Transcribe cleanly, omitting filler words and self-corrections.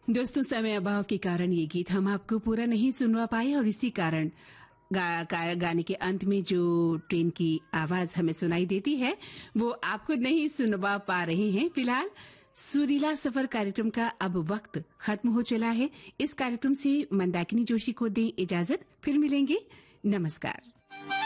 दोस्तों, समय अभाव के कारण ये गीत हम आपको पूरा नहीं सुनवा पाए और इसी कारण गाने के अंत में जो ट्रेन की आवाज हमें सुनाई देती है वो आपको नहीं सुनवा पा रहे हैं। फिलहाल सुरीला सफर कार्यक्रम का अब वक्त खत्म हो चला है। इस कार्यक्रम से मंदाकिनी जोशी को दें इजाजत। फिर मिलेंगे। नमस्कार।